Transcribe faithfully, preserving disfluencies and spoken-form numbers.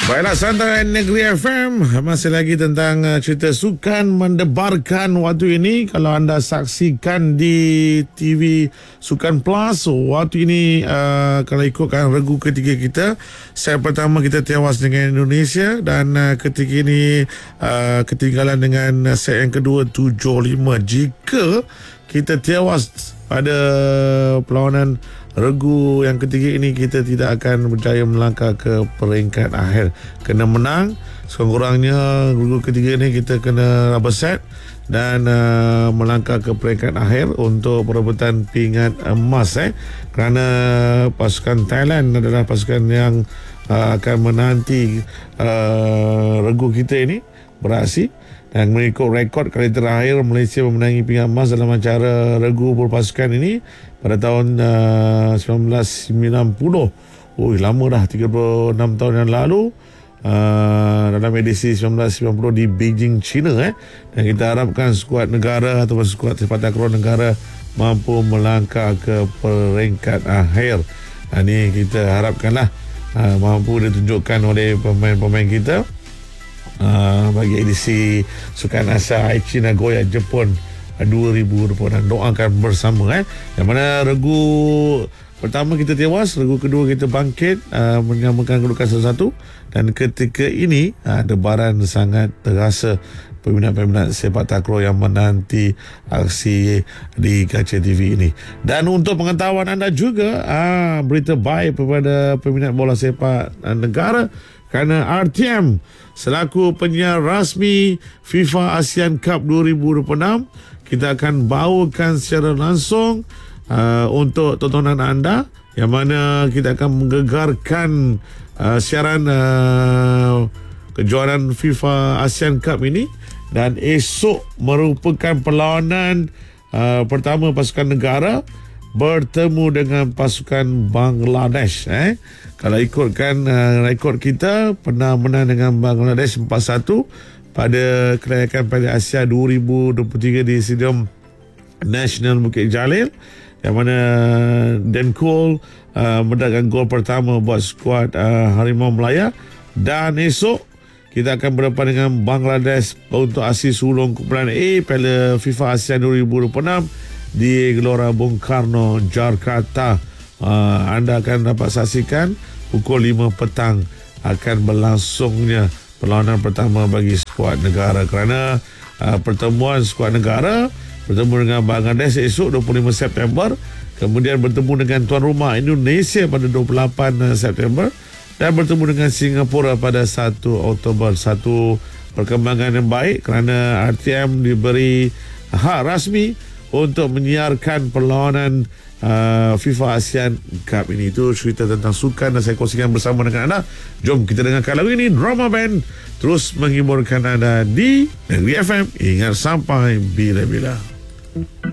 Baiklah, Santai Negeri F M. Masih lagi tentang uh, cerita sukan mendebarkan waktu ini. Kalau anda saksikan di T V Sukan Plus, so, waktu ini uh, kalau ikutkan regu ketiga kita, set pertama kita tewas dengan Indonesia, dan uh, ketika ini uh, ketinggalan dengan set yang kedua tujuh lima. Jika kita tewas pada perlawanan regu yang ketiga ini, kita tidak akan berjaya melangkah ke peringkat akhir. Kena menang sekurang-kurangnya regu ketiga ini, kita kena rubber set dan uh, melangkah ke peringkat akhir untuk perebutan pingat emas eh. Kerana pasukan Thailand adalah pasukan yang uh, akan menanti uh, regu kita ini beraksi. Dan mengikut rekod kali terakhir Malaysia memenangi pingat emas dalam acara regu berpasukan ini pada tahun uh, sembilan belas sembilan puluh. Oh, lama dah, tiga puluh enam tahun yang lalu, uh, dalam edisi sembilan belas sembilan puluh di Beijing, China eh. Dan kita harapkan skuad negara atau skuad sepak takraw negara mampu melangkah ke peringkat akhir. Nah, ini kita harapkanlah uh, mampu ditunjukkan oleh pemain-pemain kita Uh, bagi edisi Sukan Asia Aichi Nagoya Jepun dua ribu dua puluh enam. Doakan bersama eh. Yang mana regu pertama kita tewas, regu kedua kita bangkit, uh, menyamakan kedudukan satu-satu. Dan ketika ini uh, debaran sangat terasa peminat-peminat sepak takraw yang menanti aksi di kaca T V ini. Dan untuk pengetahuan anda juga, uh, berita baik kepada peminat bola sepak uh, negara, kerana R T M selaku penyiar rasmi FIFA ASEAN Cup dua ribu dua puluh enam, kita akan bawakan secara langsung uh, untuk tontonan anda, yang mana kita akan menggegarkan uh, siaran uh, kejuaraan FIFA ASEAN Cup ini. Dan esok merupakan perlawanan uh, pertama pasukan negara bertemu dengan pasukan Bangladesh eh. Kalau ikutkan uh, rekod kita, pernah menang dengan Bangladesh empat satu pada kelayakan Piala Asia dua ribu dua puluh tiga di Stadium Nasional Bukit Jalil, yang mana Dan Cole uh, mendapatkan gol pertama buat skuad uh, Harimau Melaya. Dan esok kita akan berdepan dengan Bangladesh untuk aksi sulung kumpulan A Piala FIFA ASEAN dua ribu dua puluh enam di Gelora Bung Karno, Jakarta. Uh, anda akan dapat saksikan pukul lima petang akan berlangsungnya perlawanan pertama bagi skuad negara. Kerana uh, pertemuan skuad negara bertemu dengan Bangladesh esok dua puluh lima September, kemudian bertemu dengan tuan rumah Indonesia pada dua puluh lapan September, dan bertemu dengan Singapura pada satu Oktober. Satu perkembangan yang baik kerana R T M diberi hak rasmi untuk menyiarkan perlawanan uh, FIFA ASEAN Cup ini. Itu cerita tentang sukan dan saya kongsikan bersama dengan anda. Jom kita dengarkan lagu ini, Drama Band, terus menghiburkan anda di Negeri F M. Ingat sampai bila-bila.